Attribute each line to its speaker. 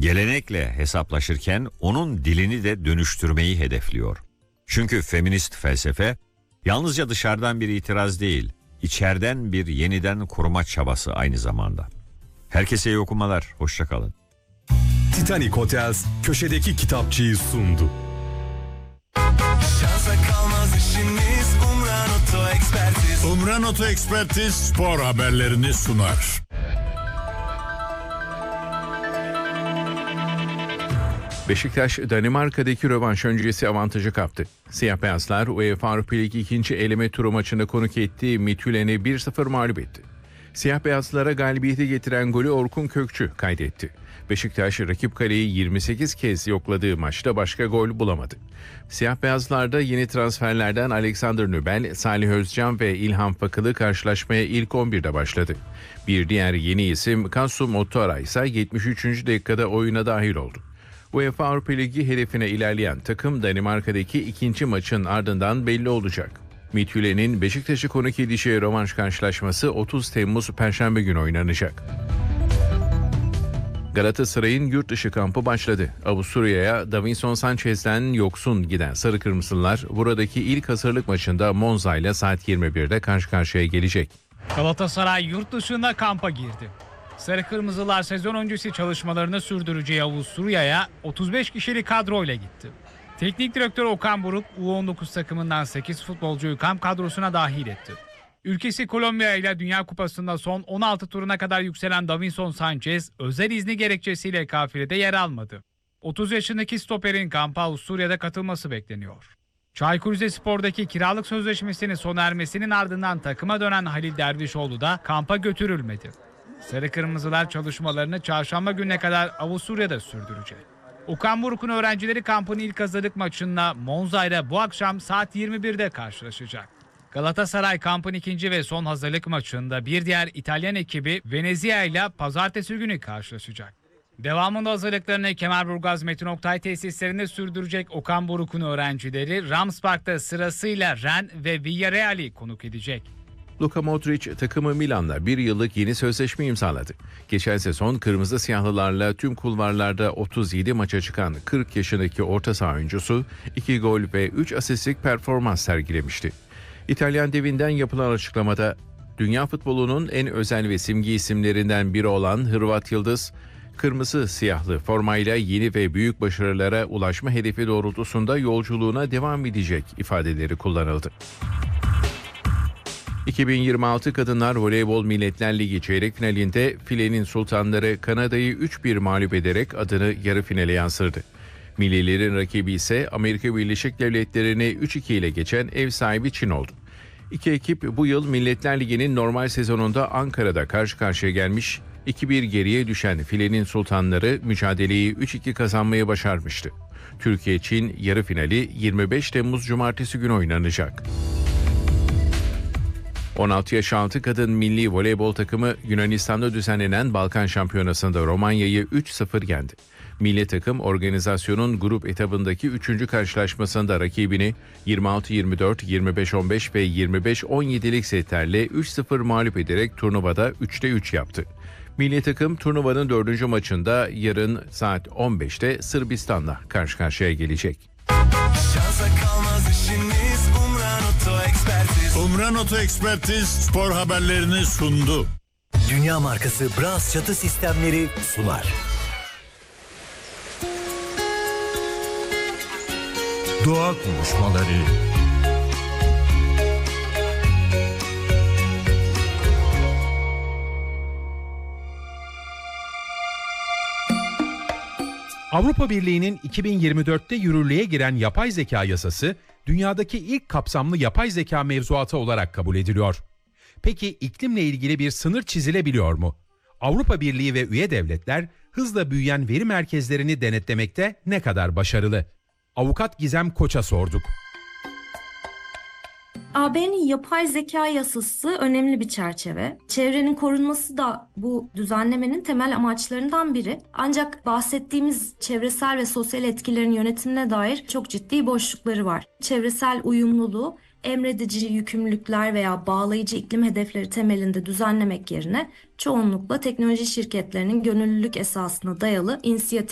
Speaker 1: Gelenekle hesaplaşırken onun dilini de dönüştürmeyi hedefliyor. Çünkü feminist felsefe yalnızca dışarıdan bir itiraz değil, içeriden bir yeniden kurma çabası aynı zamanda. Herkese iyi okumalar, hoşça kalın.
Speaker 2: Titanic Hotels köşedeki kitapçıyı sundu.
Speaker 3: Şansa kalmaz işimiz, Umran Oto Ekspertiz.
Speaker 4: Umran Oto Ekspertiz spor haberlerini sunar.
Speaker 5: Beşiktaş, Danimarka'daki rövanş öncesi avantajı kaptı. Siyah beyazlar UEFA Avrupa Ligi 2. eleme turu maçında konuk ettiği Midtjylland'i 1-0 mağlup etti. Siyah beyazlara galibiyeti getiren golü Orkun Kökçü kaydetti. Beşiktaş rakip kaleyi 28 kez yokladığı maçta başka gol bulamadı. Siyah beyazlarda yeni transferlerden Alexander Nübel, Salih Özcan ve İlhan Fakılı karşılaşmaya ilk 11'de başladı. Bir diğer yeni isim Kasum Ottara ise 73. dakikada oyuna dahil oldu. UEFA Avrupa Ligi hedefine ilerleyen takım Danimarka'daki ikinci maçın ardından belli olacak. Midtjylland'in Beşiktaş'ı konuk edişi rövanş karşılaşması 30 Temmuz Perşembe günü oynanacak. Galatasaray'ın yurt dışı kampı başladı. Avusturya'ya Davinson Sanchez'den yoksun giden Sarı Kırmızılar buradaki ilk hazırlık maçında Monza ile saat 21'de karşı karşıya gelecek.
Speaker 6: Galatasaray yurt dışında kampa girdi. Sarı Kırmızılar sezon öncesi çalışmalarını sürdüreceği Avusturya'ya 35 kişilik kadroyla gitti. Teknik direktör Okan Buruk U19 takımından 8 futbolcuyu kamp kadrosuna dahil etti. Ülkesi Kolombiya ile Dünya Kupası'nda son 16 turuna kadar yükselen Davinson Sanchez özel izni gerekçesiyle kafilede yer almadı. 30 yaşındaki stoperin kampa Avusturya'da katılması bekleniyor. Çaykur Rizespor'daki kiralık sözleşmesinin sona ermesinin ardından takıma dönen Halil Dervişoğlu da kampa götürülmedi. Sarı Kırmızılar çalışmalarını çarşamba gününe kadar Avusturya'da sürdürecek. Okan Buruk'un öğrencileri kampın ilk hazırlık maçında Monza ile bu akşam saat 21'de karşılaşacak. Galatasaray kampın ikinci ve son hazırlık maçında bir diğer İtalyan ekibi Venezia ile pazartesi günü karşılaşacak. Devamında hazırlıklarını Kemerburgaz Metin Oktay tesislerinde sürdürecek Okan Buruk'un öğrencileri Rams Park'ta sırasıyla Rennes ve Villarreal'i konuk edecek.
Speaker 5: Luka Modric takımı Milan'la bir yıllık yeni sözleşme imzaladı. Geçen sezon kırmızı siyahlılarla tüm kulvarlarda 37 maça çıkan 40 yaşındaki orta saha oyuncusu 2 gol ve 3 asistlik performans sergilemişti. İtalyan devinden yapılan açıklamada dünya futbolunun en özel ve simge isimlerinden biri olan Hırvat Yıldız, kırmızı siyahlı formayla yeni ve büyük başarılara ulaşma hedefi doğrultusunda yolculuğuna devam edecek ifadeleri kullanıldı. 2026 Kadınlar Voleybol Milletler Ligi çeyrek finalinde filenin sultanları Kanada'yı 3-1 mağlup ederek adını yarı finale yansırdı. Millilerin rakibi ise Amerika Birleşik Devletleri'ni 3-2 ile geçen ev sahibi Çin oldu. İki ekip bu yıl Milletler Ligi'nin normal sezonunda Ankara'da karşı karşıya gelmiş, 2-1 geriye düşen filenin sultanları mücadeleyi 3-2 kazanmayı başarmıştı. Türkiye-Çin yarı finali 25 Temmuz Cumartesi günü oynanacak. 16 yaş altı kadın milli voleybol takımı Yunanistan'da düzenlenen Balkan Şampiyonası'nda Romanya'yı 3-0 yendi. Milli takım organizasyonun grup etabındaki 3. karşılaşmasında rakibini 26-24, 25-15 ve 25-17'lik setlerle 3-0 mağlup ederek turnuvada 3'te 3 yaptı. Milli takım turnuvanın 4. maçında yarın saat 15'te Sırbistan'la karşı karşıya gelecek.
Speaker 3: Şansa kalmaz işimiz, Umran Oto Ekspertiz.
Speaker 4: Umran Oto Ekspertiz spor haberlerini sundu.
Speaker 7: Dünya markası Bras çatı sistemleri sunar.
Speaker 4: Doğa konuşmaları.
Speaker 8: Avrupa Birliği'nin 2024'te yürürlüğe giren yapay zeka yasası, dünyadaki ilk kapsamlı yapay zeka mevzuatı olarak kabul ediliyor. Peki iklimle ilgili bir sınır çizilebiliyor mu? Avrupa Birliği ve üye devletler hızla büyüyen veri merkezlerini denetlemekte ne kadar başarılı? Avukat Gizem Koç'a sorduk.
Speaker 9: AB'nin yapay zeka yasası önemli bir çerçeve. Çevrenin korunması da bu düzenlemenin temel amaçlarından biri. Ancak bahsettiğimiz çevresel ve sosyal etkilerin yönetimine dair çok ciddi boşlukları var. Çevresel uyumluluğu emredici yükümlülükler veya bağlayıcı iklim hedefleri temelinde düzenlemek yerine çoğunlukla teknoloji şirketlerinin gönüllülük esasına dayalı inisiyatif